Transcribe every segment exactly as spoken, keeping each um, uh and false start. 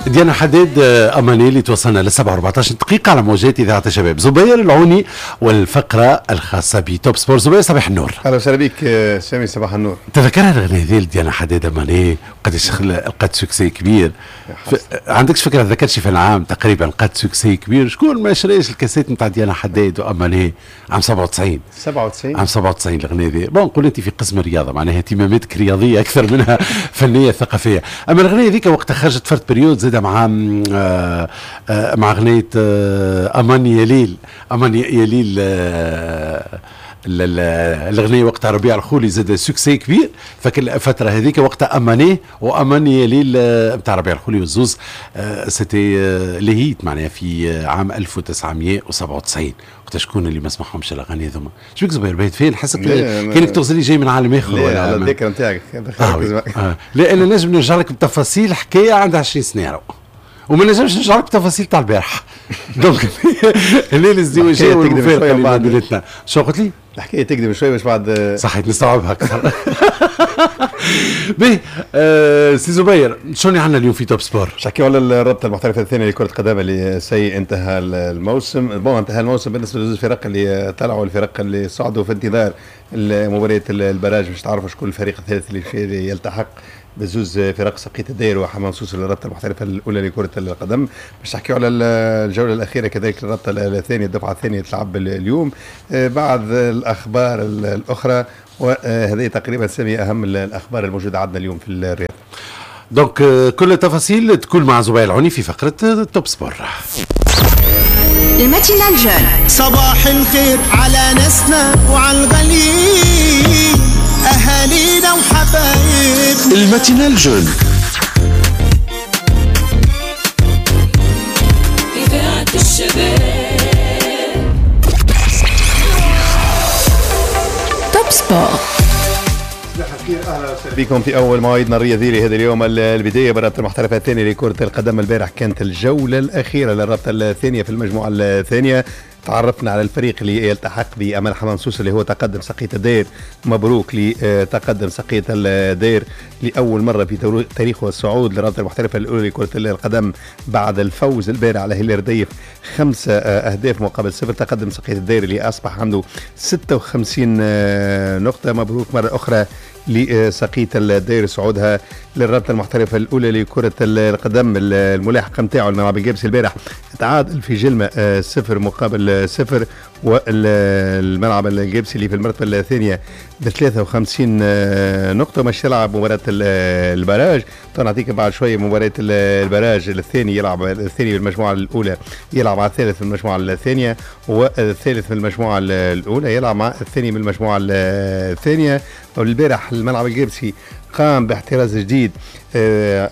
ديانا حداد أماني اللي توصلنا ل سبعة وأربعة عشر دقيقة على موجات إذاعة الشباب. زبير العوني والفقرة الخاصة بتوب سبور. زبير صباح النور. أهلا وسهلا بك سامي، صباح النور. تذكرها الأغنية ذي ديانا حداد أماني قداش لقات سوكسي كبير. ف... عندكش فكرة ذكرتش في العام تقريبا لقات سوكسي كبير؟ شكون ما شريش الكاسيت نتاع ديانا حداد وأماني عام سبعة وتسعين سبعة وتسعين عام سبعة وتسعين الأغنية ذي. بون قول أنت في قسم الرياضة معناها اهتماماتك رياضية أكثر منها فنية ثقافية. أما الأغنية ذيك وقتها خرجت فرد بريود زادة مع آه آه مع أغنية آه أمان يا ليل. أمان يا ليل آه الأغنية وقتها ربيع الخولي زاد سوكسي كبير. فكل الفترة هذيك وقتها أماني وأمان يا ليل بتاع ربيع الخولي والزوز آه سيتي آه لهيت معناها في عام ألف وتسعمائة وسبعة وتسعين. وقت شكون اللي ما سمعهمش الأغاني ذوما؟ شبيك زبير بايت فين؟ حسك كانك تغزلي جاي من عالم آخر ولا على الذاكرة نتاعك. آه آه لا أنا نجم نرجع لك بتفاصيل حكاية عندها عشرين سنة وما نجمش نرجع لك بتفاصيل تاع البارح. دونك الليل الزواجية والمفارقة اللي بيناتنا. شو قلت لي؟ الحكاية تقدم شوي باش بعد صحيح نستوعبها أكثر. باهي آه سي زبير شنو عندنا اليوم في توب سبور؟ باش نحكيو على الرابطة المحترفة الثانية لكرة القدم اللي سي انتهى الموسم. بون انتهى الموسم بالنسبة لزوج الفرق اللي طلعوا، الفرق اللي صعدوا في انتظار مباريات البراج باش تعرفوا شكون الفريق الثالث اللي يلتحق بزوز فرق سقيت الداير وحمام سوس للرابطه المحترفه الاولى لكره القدم. باش نحكيو على الجوله الاخيره كذلك الرابطه الثانيه الدفعه الثانيه تلعب اليوم بعض الاخبار الاخرى، وهذه تقريبا سامي اهم الاخبار الموجوده عندنا اليوم في الرياضه. دونك كل التفاصيل تكون مع زبير العوني في فقره توب سبور. الماتينال جون صباح الخير على ناسنا وعلى الغاليين أهالينا وحبايبنا. الماتينال جون إذاعة الشباب توب سبور. اهلا وسهلا بكم في اول مواعيدنا الرياضيه هذا اليوم. البدايه بالرابطه المحترفه الثانيه لكره القدم. البارح كانت الجوله الاخيره للرابطه الثانيه في المجموعه الثانيه. تعرفنا على الفريق اللي يلتحق بأمل حمام سوس اللي هو تقدم سقيت الدير. مبروك لتقدم سقيت الدير لأول مرة في تاريخه الصعود للرابطة المحترفة الأولى لكرة القدم بعد الفوز البارح على هلال رديف خمسة أهداف مقابل صفر. تقدم سقيت الدير اللي أصبح عنده ستة وخمسين نقطة. مبروك مرة أخرى لسقيت الدير صعودها للرابطة المحترفة الأولى لكرة القدم. الملاحقة نتاعو الملعب الجابسي البارح تعادل في جلمة صفر مقابل صفر، والملعب الجابسي اللي في المرتبة الثانية ب ثلاثة وخمسين نقطة. مش يلعب مباراة البراج، نعطيك بعد شوية مباراة البراج. الثاني يلعب الثاني بالمجموعة الأولى يلعب مع الثالث في المجموعة الثانية، والثالث في المجموعة الأولى يلعب مع الثاني من المجموعة الثانية. والبارح الملعب الجابسي قام باحتراز جديد آه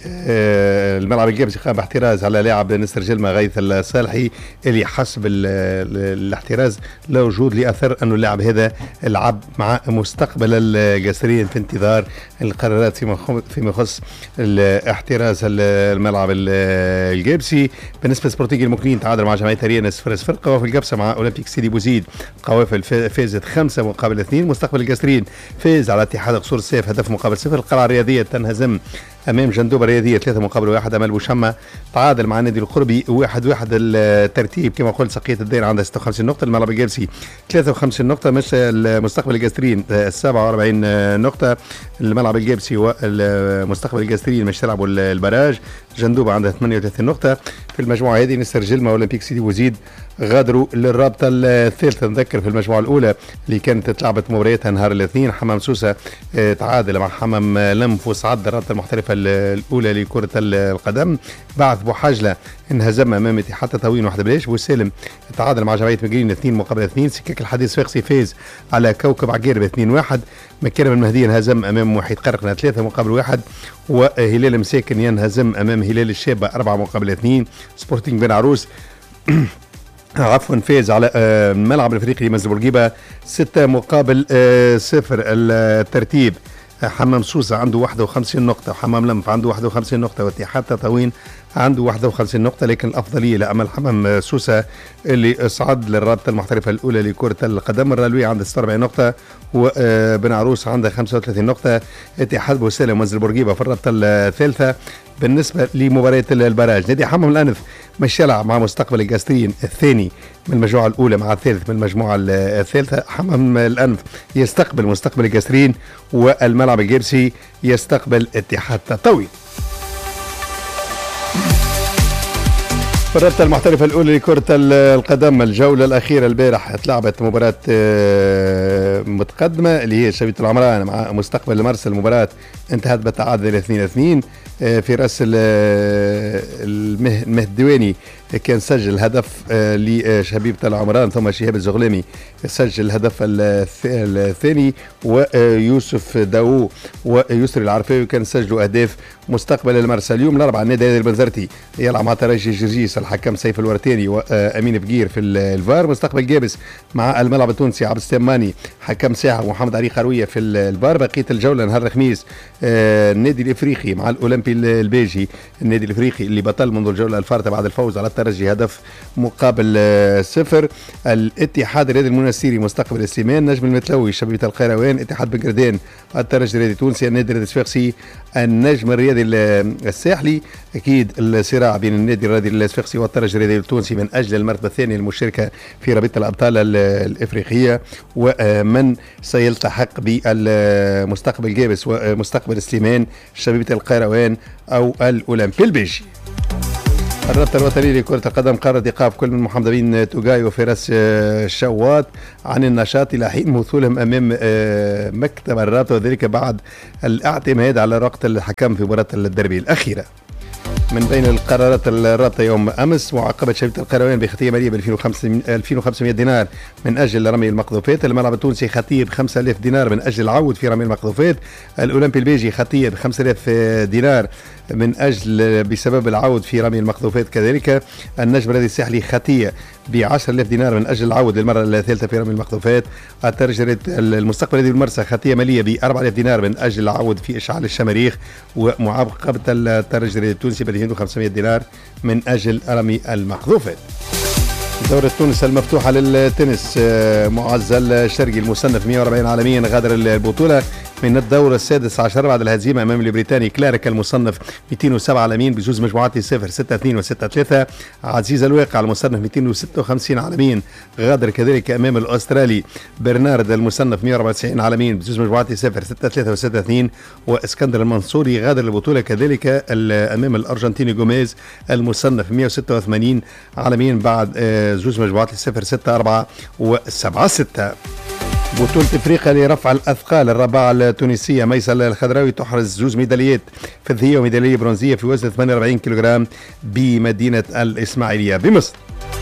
للملعب آه الجابسي قام باحتراز على لاعب نسر جلمة غيث الصالحي اللي حسب الاحتراز لا وجود لأثر أنه اللاعب هذا لعب مع مستقبل القصريين في انتظار القرارات فيما يخص الاحتراز الملعب الجابسي. بالنسبة لسبورتينغ المكنين تعادل مع جمعية ريان صفر صفر. قوافل القبصة مع أولمبيك سيدي بوزيد قوافل فازت خمسة مقابل اثنين. مستقبل القصريين فاز على اتحاد قصور السيف هدف مقابل صفر. القلعة الرياضية تنهزم امام جندوبه الرياضيه ثلاثة مقابل واحد. امال بوشمه تعادل مع النادي القربي واحد واحد. الترتيب كما قلت سقيت الدير عندها ستة وخمسين نقطه، الملعب الجابسي ثلاثة وخمسين نقطه، مش المستقبل القصريين سبعة وأربعين نقطه. الملعب الجابسي والمستقبل القصريين مش تلعبوا البراج. جندوبه عندها ثمانية وثلاثين نقطه. في المجموعه هذه نسر جلمه واولمبيك سيدي بوزيد غادروا للرابطه الثالثه. نذكر في المجموعه الاولى اللي كانت تلعبت مبارياتها نهار الاثنين حمام سوسه تعادل مع حمام لمف وصعد الرابطه المحترفه الاولى لكره القدم. بعث بوحجله انهزم امام اتحاد تطاوين واحد بلاش. وسالم تعادل مع جمعيه مقرين اثنين مقابل اثنين. سكاك الحديث فاقسي فاز على كوكب عقير اثنين واحد. مكرم المهدي انهزم امام وحيد قرقنه ثلاثة مقابل واحد. وهلال مساكن ينهزم امام هلال الشابه أربعة مقابل اثنين. سبورتينغ بن عروس عفوا فاز على الملعب الافريقي لمنزل بورقيبه ستة مقابل صفر. الترتيب حمام سوسة عنده واحد وخمسين نقطة، حمام لمف عنده واحد وخمسين نقطة، واتحاد تطاوين عنده واحد وخمسين نقطة. لكن الأفضلية لأمل حمام سوسة اللي صعد للرابطة المحترفة الأولى لكرة القدم. الرالوي عنده ستة وأربعين نقطة، وبن عروس عنده خمسة وثلاثين نقطة. اتحاد بوسالة ومنزل بورقيبة في الرابطة الثالثة بالنسبة لمباريات البراج. نادي حمام الأنف مش يلعب مع مستقبل القاسرين الثاني من المجموعة الأولى مع الثالث من المجموعة الثالثة. حمام الأنف يستقبل مستقبل القاسرين، والملعب الجيرسي يستقبل اتحاد تطاوي. في الرابطة المحترفة الأولى لكرة القدم الجولة الأخيرة البارح تلعبت مباراة متقدمة اللي هي شبيبة العمران مع مستقبل المرسى. المباراة انتهت بالتعادل اثنين اثنين. في رأس المهدواني كان سجل هدف لشبيبة العمران، ثم شهاب الزغلامي سجل الهدف الثاني، ويوسف داو ويسري العرفاوي كان سجلوا أهداف مستقبل المرسى. اليوم الأربعاء النادي البنزرتي يلعب مع ترجي جرجيس، الحكم سيف الورتاني وأمين بقير في الفار. مستقبل جابس مع الملعب التونسي عبد السماني حكم ساحة ومحمد علي خروية في الفار. بقية الجولة نهار الخميس النادي الإفريقي مع الأولمبي البيجي، النادي الإفريقي اللي بطل منذ الجولة الفارطة بعد الفوز على الترجي هدف مقابل صفر. الاتحاد الرياضي المنستيري مستقبل السيمان، نجم المتلوي شبيبة القيروان، اتحاد بقردان الترجي الرياضي التونسي، النادي الرياضي الصفاقسي النجم الرياضي الساحلي. اكيد الصراع بين النادي الرياضي الصفاقسي والترجي الرياضي التونسي من اجل المرتبه الثانيه المشاركه في رابطه الابطال الافريقيه، ومن سيلتحق بالمستقبل جابس ومستقبل سليمان شبيبه القيروان او الاولمبي البيجي. الرابطة الوطنية لكرة القدم قررت إيقاف كل من محمد بن توغاي وفراس الشواط عن النشاط إلى حين وصولهم أمام مكتب الرابطة، وذلك بعد الاعتماد على رقة الحكم في مباراة الدربي الأخيرة. من بين القرارات الرابطة يوم أمس معاقبة شبيبة القيروان بخطية مالية ب ألفين وخمسمائة دينار من أجل رمي المقذوفات. الملعب التونسي خطية ب خمسة آلاف دينار من أجل العود في رمي المقذوفات. الأولمبي البيجي خطية ب خمسة آلاف دينار من أجل بسبب العود في رمي المقذوفات. كذلك النجم الرياضي الساحلي خطية ب عشرة آلاف دينار من أجل العود للمرة الثالثة في رمي المقذوفات. الترجي المستقبل الرياضي بالمرسى خطية مالية ب أربعة آلاف دينار من أجل العود في إشعال الشماريخ، ومعاقبة الترجي الرياضي التونسي ب ألفين وخمسمائة دينار من أجل رمي المقذوفات. دورة تونس المفتوحة للتنس، معز الشرقي المصنف مئة وأربعين عالميا غادر البطولة من الدور السادس عشر بعد الهزيمة أمام البريطاني كلارك المصنف مئتين وسبعة عالميا بجوز مجموعات صفر ستة اثنين وستة ثلاثة. عزيز الواقع المصنف مئتين وستة وخمسين عالميا غادر كذلك أمام الأسترالي برنارد المصنف مئة وأربعة وتسعين عالميا بجوز مجموعات صفر ستة ثلاثة وستة اثنين. واسكندر المنصوري غادر البطولة كذلك أمام الأرجنتيني جوميز المصنف مئة وستة وثمانين عالميا بعد جوز مجموعات صفر ستة أربعة وسبعة ستة. بطولة افريقيا لرفع الاثقال، الرابعة التونسية ميسل الخضراوي تحرز جوز ميداليات فضية وميدالية برونزية في وزن ثمانية وأربعين كيلوغرام بمدينة الإسماعيلية بمصر.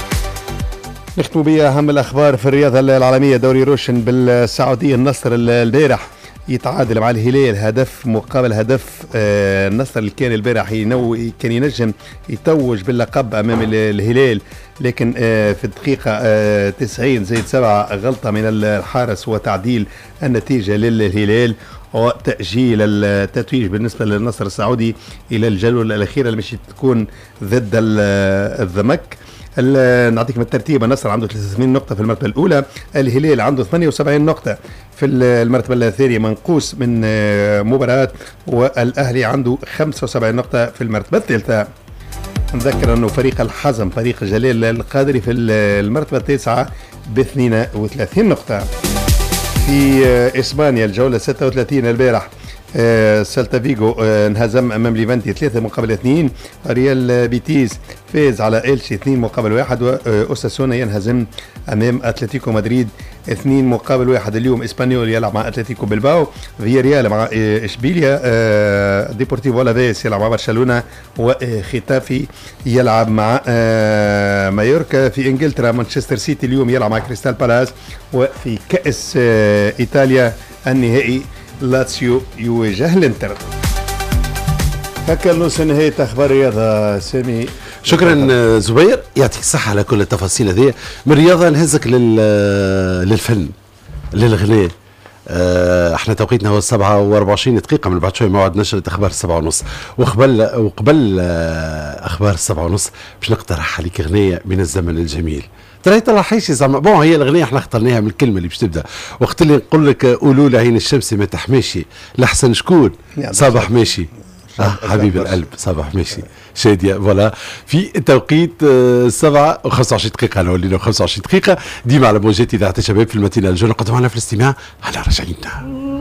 نختم بها أهم الأخبار في الرياضة العالمية. دوري روشن بالسعودية، النصر البارح يتعادل مع الهلال هدف مقابل هدف. آه النصر اللي كان البارح كان ينجم يتوج باللقب امام الهلال، لكن آه في الدقيقة آه تسعين زائد سبعة غلطة من الحارس وتعديل النتيجة للهلال وتأجيل التتويج بالنسبة للنصر السعودي إلى الجولة الأخيرة اللي مش تكون ضد الضمك. نعطيكم الترتيب. النصر عنده ثلاثة وثمانين نقطة في المرتبة الأولى، الهلال عنده ثمانية وسبعين نقطة في المرتبة الثانية منقوص من مباراة، والأهلي عنده خمسة وسبعين نقطة في المرتبة الثالثة. نذكر أنه فريق الحزم فريق جلال القادري في المرتبة التاسعة ب اثنين وثلاثين نقطة. في إسبانيا الجولة ستة وثلاثين البارح آه سيلتا فيغو آه انهزم امام ليفانتي ثلاثة مقابل اثنين. ريال بيتيز فاز على إلشي اثنين مقابل واحد. واوساسونا ينهزم امام اتلتيكو مدريد اثنين مقابل واحد. اليوم اسبانيول يلعب مع اتلتيكو بلباو، فيا ريال مع آه اشبيليا، آه ديبورتيفو لافيس يلعب مع برشلونة، وختافي يلعب مع آه مايوركا. في انجلترا مانشستر سيتي اليوم يلعب مع كريستال بالاس. وفي كأس آه ايطاليا النهائي لاتسيو يواجه الانتر. هكا نوصل نهاية أخبار الرياضة. سامي شكرا زبير، يعطيك الصحة على كل التفاصيل هذه. من الرياضة نهزك لل... للفن للغناء. احنا توقيتنا هو السبعة واربعة وعشرين دقيقة، من بعد شوي موعد نشرة اخبار السبعة ونص، وقبل وقبل اخبار السبعة ونص باش نقترح عليك اغنية من الزمن الجميل. ترى طلع حيشي زعما بون، هي الاغنيه احنا اخترناها من الكلمه اللي باش تبدا وقت اللي نقول لك قولوا لعين الشمس ما تحماشي لحسن شكون صباح ماشي. آه حبيب القلب صباح ماشي شادية فوالا في توقيت سبعة وخمسة وعشرين دقيقة أنا ولينا خمسة وعشرين دقيقة ديما على موجات إذاعة الشباب في المتينة الجنة قدموا على في الاستماع على رجعينا.